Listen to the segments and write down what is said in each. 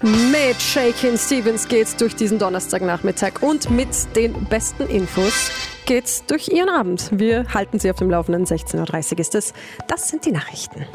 Mit Shakin' Stevens geht's durch diesen Donnerstagnachmittag und mit den besten Infos geht's durch Ihren Abend. Wir halten Sie auf dem Laufenden. 16.30 Uhr ist es. Das sind die Nachrichten.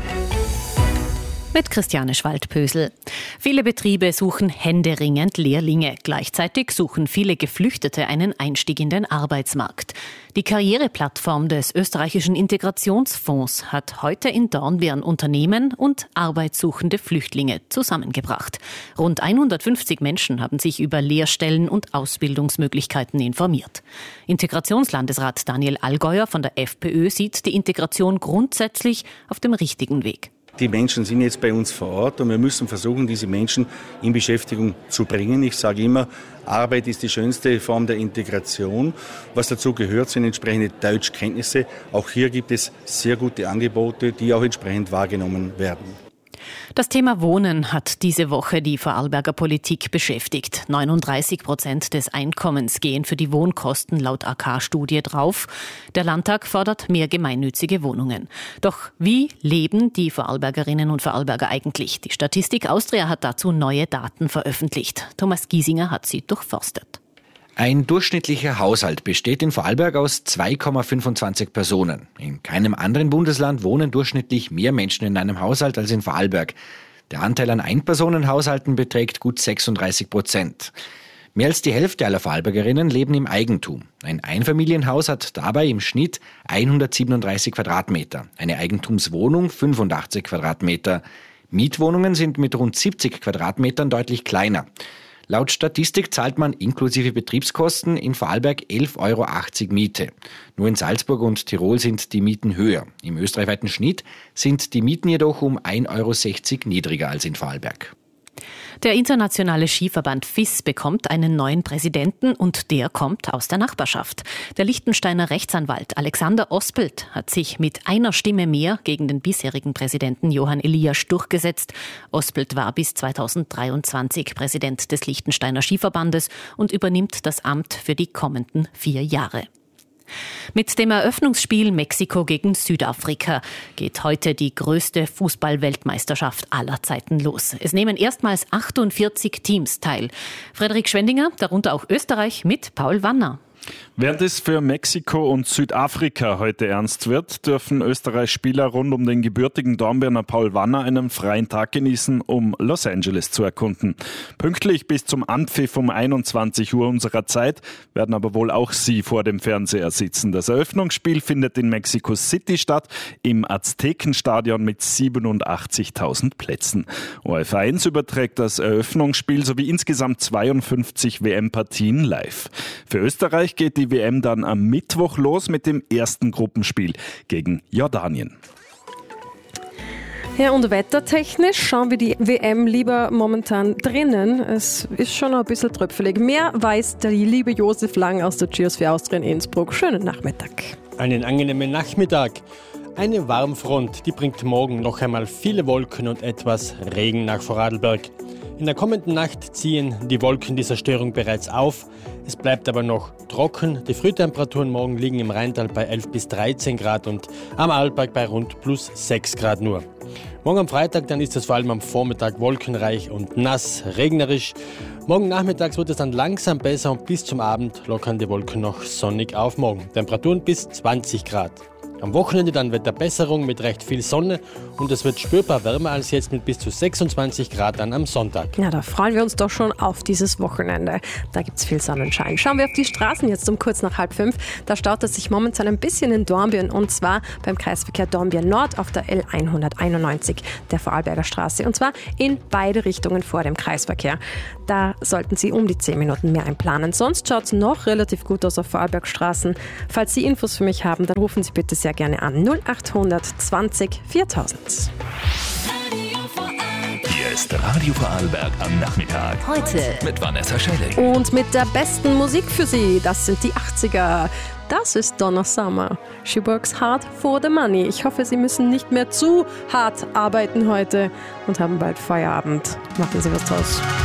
Mit Christiane Schwaldpösel. Viele Betriebe suchen händeringend Lehrlinge. Gleichzeitig suchen viele Geflüchtete einen Einstieg in den Arbeitsmarkt. Die Karriereplattform des österreichischen Integrationsfonds hat heute in Dornbirn Unternehmen und arbeitssuchende Flüchtlinge zusammengebracht. Rund 150 Menschen haben sich über Lehrstellen und Ausbildungsmöglichkeiten informiert. Integrationslandesrat Daniel Allgäuer von der FPÖ sieht die Integration grundsätzlich auf dem richtigen Weg. Die Menschen sind jetzt bei uns vor Ort und wir müssen versuchen, diese Menschen in Beschäftigung zu bringen. Ich sage immer, Arbeit ist die schönste Form der Integration. Was dazu gehört, sind entsprechende Deutschkenntnisse. Auch hier gibt es sehr gute Angebote, die auch entsprechend wahrgenommen werden. Das Thema Wohnen hat diese Woche die Vorarlberger Politik beschäftigt. 39% des Einkommens gehen für die Wohnkosten laut AK-Studie drauf. Der Landtag fordert mehr gemeinnützige Wohnungen. Doch wie leben die Vorarlbergerinnen und Vorarlberger eigentlich? Die Statistik Austria hat dazu neue Daten veröffentlicht. Thomas Giesinger hat sie durchforstet. Ein durchschnittlicher Haushalt besteht in Vorarlberg aus 2,25 Personen. In keinem anderen Bundesland wohnen durchschnittlich mehr Menschen in einem Haushalt als in Vorarlberg. Der Anteil an Einpersonenhaushalten beträgt gut 36%. Mehr als die Hälfte aller Vorarlbergerinnen leben im Eigentum. Ein Einfamilienhaus hat dabei im Schnitt 137 Quadratmeter, eine Eigentumswohnung 85 Quadratmeter. Mietwohnungen sind mit rund 70 Quadratmetern deutlich kleiner. Laut Statistik zahlt man inklusive Betriebskosten in Vorarlberg 11,80 € Miete. Nur in Salzburg und Tirol sind die Mieten höher. Im österreichweiten Schnitt sind die Mieten jedoch um 1,60 € niedriger als in Vorarlberg. Der internationale Skiverband FIS bekommt einen neuen Präsidenten und der kommt aus der Nachbarschaft. Der Liechtensteiner Rechtsanwalt Alexander Ospelt hat sich mit einer Stimme mehr gegen den bisherigen Präsidenten Johann Eliasch durchgesetzt. Ospelt war bis 2023 Präsident des Liechtensteiner Skiverbandes und übernimmt das Amt für die kommenden 4 Jahre. Mit dem Eröffnungsspiel Mexiko gegen Südafrika geht heute die größte Fußball-Weltmeisterschaft aller Zeiten los. Es nehmen erstmals 48 Teams teil. Frederik Schwendinger, darunter auch Österreich mit Paul Wanner. Während es für Mexiko und Südafrika heute ernst wird, dürfen Österreich-Spieler rund um den gebürtigen Dornbirner Paul Wanner einen freien Tag genießen, um Los Angeles zu erkunden. Pünktlich bis zum Anpfiff um 21 Uhr unserer Zeit werden aber wohl auch Sie vor dem Fernseher sitzen. Das Eröffnungsspiel findet in Mexico City statt, im Aztekenstadion mit 87.000 Plätzen. ORF1 überträgt das Eröffnungsspiel sowie insgesamt 52 WM-Partien live. Für Österreich geht die WM dann am Mittwoch los mit dem ersten Gruppenspiel gegen Jordanien. Ja, und wettertechnisch schauen wir die WM lieber momentan drinnen. Es ist schon ein bisschen tröpfelig. Mehr weiß der liebe Josef Lang aus der Cheers für Austria in Innsbruck. Schönen Nachmittag. Einen angenehmen Nachmittag. Eine Warmfront, die bringt morgen noch einmal viele Wolken und etwas Regen nach Vorarlberg. In der kommenden Nacht ziehen die Wolken dieser Störung bereits auf. Es bleibt aber noch trocken. Die Frühtemperaturen morgen liegen im Rheintal bei 11 bis 13 Grad und am Arlberg bei rund plus 6 Grad nur. Morgen am Freitag dann ist es vor allem am Vormittag wolkenreich und nass, regnerisch. Morgen nachmittags wird es dann langsam besser und bis zum Abend lockern die Wolken noch sonnig auf morgen. Temperaturen bis 20 Grad. Am Wochenende dann Wetterbesserung mit recht viel Sonne und es wird spürbar wärmer als jetzt mit bis zu 26 Grad dann am Sonntag. Ja, da freuen wir uns doch schon auf dieses Wochenende. Da gibt es viel Sonnenschein. Schauen wir auf die Straßen jetzt um kurz nach 4:30. Da staut es sich momentan ein bisschen in Dornbirn und zwar beim Kreisverkehr Dornbirn Nord auf der L191 der Vorarlberger Straße und zwar in beide Richtungen vor dem Kreisverkehr. Da sollten Sie um die 10 Minuten mehr einplanen. Sonst schaut es noch relativ gut aus auf Vorarlbergstraßen. Falls Sie Infos für mich haben, dann rufen Sie bitte sehr gerne an 0800 20 4000. Hier ist Radio Vorarlberg am Nachmittag. Heute Mit Vanessa Schelling. Und mit der besten Musik für Sie, das sind die 80er. Das ist Donna Summer. She works hard for the money. Ich hoffe, Sie müssen nicht mehr zu hart arbeiten heute und haben bald Feierabend. Machen Sie was draus.